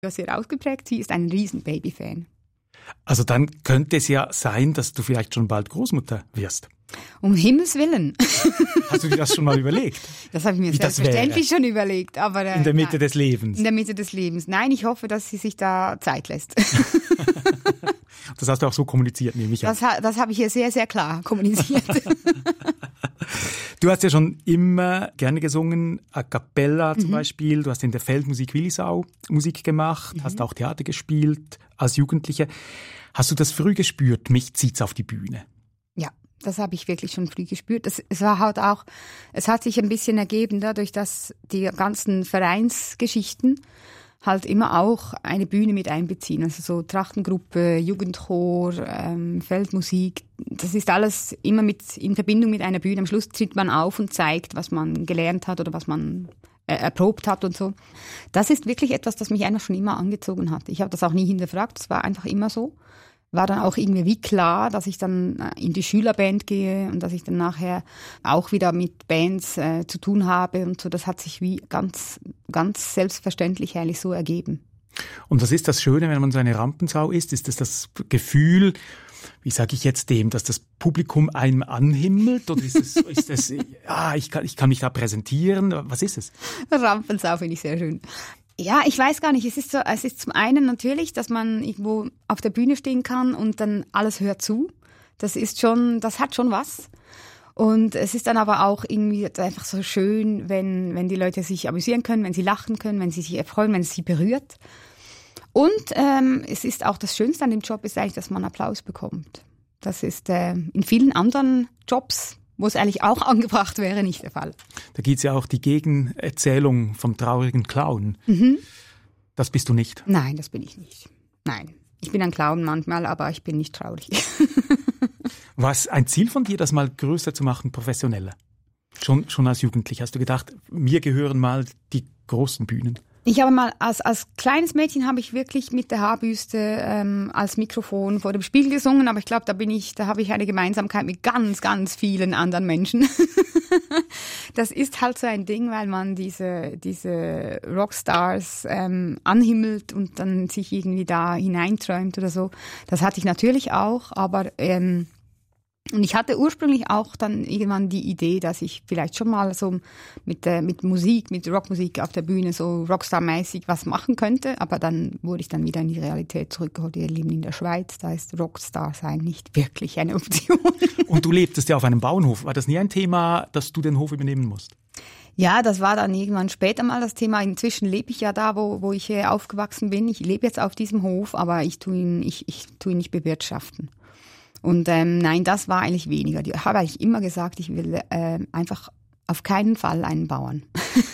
sehr ausgeprägt. Sie ist ein riesen Baby-Fan. Also dann könnte es ja sein, dass du vielleicht schon bald Großmutter wirst. Um Himmels Willen. Hast du dir das schon mal überlegt? Das habe ich mir selbstverständlich schon überlegt. Aber, in der Mitte des Lebens? In der Mitte des Lebens. Nein, ich hoffe, dass sie sich da Zeit lässt. Das hast du auch so kommuniziert, nehme ich an. Das habe ich hier sehr, sehr klar kommuniziert. Du hast ja schon immer gerne gesungen, a cappella zum Beispiel. Du hast in der Feldmusik Willisau Musik gemacht, hast auch Theater gespielt als Jugendliche. Hast du das früh gespürt? Mich zieht's auf die Bühne. Ja, das habe ich wirklich schon früh gespürt. Es hat sich ein bisschen ergeben, dadurch, dass die ganzen Vereinsgeschichten halt immer auch eine Bühne mit einbeziehen. Also so Trachtengruppe, Jugendchor, Feldmusik. Das ist alles immer in Verbindung mit einer Bühne. Am Schluss tritt man auf und zeigt, was man gelernt hat oder was man erprobt hat und so. Das ist wirklich etwas, das mich einfach schon immer angezogen hat. Ich habe das auch nie hinterfragt. Es war einfach immer so. War dann auch irgendwie wie klar, dass ich dann in die Schülerband gehe und dass ich dann nachher auch wieder mit Bands zu tun habe und so. Das hat sich wie ganz, ganz selbstverständlich eigentlich so ergeben. Und was ist das Schöne, wenn man so eine Rampensau ist? Ist das Gefühl, wie sage ich jetzt dem, dass das Publikum einem anhimmelt? Oder ist das ich kann mich da präsentieren? Was ist es? Rampensau finde ich sehr schön. Ja, ich weiß gar nicht. Es ist zum einen natürlich, dass man irgendwo auf der Bühne stehen kann und dann alles hört zu. Das hat schon was. Und es ist dann aber auch irgendwie einfach so schön, wenn die Leute sich amüsieren können, wenn sie lachen können, wenn sie sich erfreuen, wenn es sie berührt. Und es ist auch das Schönste an dem Job ist eigentlich, dass man Applaus bekommt. Das ist in vielen anderen Jobs, wo es eigentlich auch angebracht wäre, nicht der Fall. Da gibt's ja auch die Gegenerzählung vom traurigen Clown. Das bist du nicht? Nein, das bin ich nicht. Nein, ich bin ein Clown manchmal, aber ich bin nicht traurig. War es ein Ziel von dir, das mal größer zu machen, professioneller? Schon als Jugendlich hast du gedacht, mir gehören mal die großen Bühnen? Ich habe mal, als kleines Mädchen habe ich wirklich mit der Haarbüste als Mikrofon vor dem Spiegel gesungen, aber ich glaube, da habe ich eine Gemeinsamkeit mit ganz, ganz vielen anderen Menschen. Das ist halt so ein Ding, weil man diese Rockstars anhimmelt und dann sich irgendwie da hineinträumt oder so. Das hatte ich natürlich auch, aber und ich hatte ursprünglich auch dann irgendwann die Idee, dass ich vielleicht schon mal so mit Musik, mit Rockmusik auf der Bühne so Rockstar-mäßig was machen könnte. Aber dann wurde ich dann wieder in die Realität zurückgeholt. Wir leben in der Schweiz, da ist Rockstar sein nicht wirklich eine Option. Und du lebtest ja auf einem Bauernhof. War das nie ein Thema, dass du den Hof übernehmen musst? Ja, das war dann irgendwann später mal das Thema. Inzwischen lebe ich ja da, wo ich aufgewachsen bin. Ich lebe jetzt auf diesem Hof, aber ich tue ihn nicht bewirtschaften. Und nein, das war eigentlich weniger. Ich habe eigentlich immer gesagt, ich will einfach auf keinen Fall einen Bauern.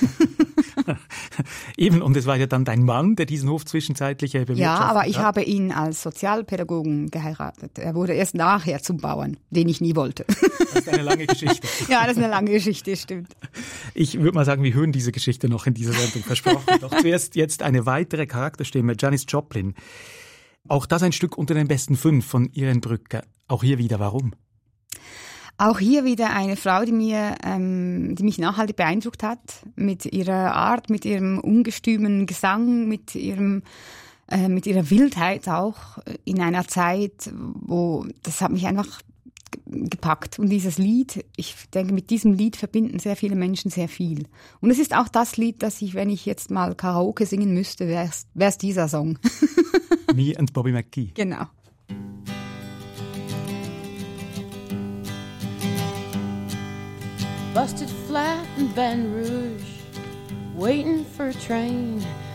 Eben, und es war ja dann dein Mann, der diesen Hof zwischenzeitlich bewirtschaftet hat. Ja, aber ich habe ihn als Sozialpädagogen geheiratet. Er wurde erst nachher zum Bauern, den ich nie wollte. Das ist eine lange Geschichte. Ja, das ist eine lange Geschichte, stimmt. Ich würde mal sagen, wir hören diese Geschichte noch in dieser Sendung, versprochen. Doch zuerst jetzt eine weitere Charakterstimme, Janis Joplin. Auch das ein Stück unter den besten 5 von Irene Brücke. Auch hier wieder, warum? Auch hier wieder eine Frau, die mich nachhaltig beeindruckt hat, mit ihrer Art, mit ihrem ungestümen Gesang, mit ihrer Wildheit auch in einer Zeit, wo das hat mich einfach gepackt. Und dieses Lied, ich denke, mit diesem Lied verbinden sehr viele Menschen sehr viel. Und es ist auch das Lied, das ich, wenn ich jetzt mal Karaoke singen müsste, wäre es dieser Song. Me and Bobby McGee. Genau. Busted flat in Baton Rouge, waiting for a train.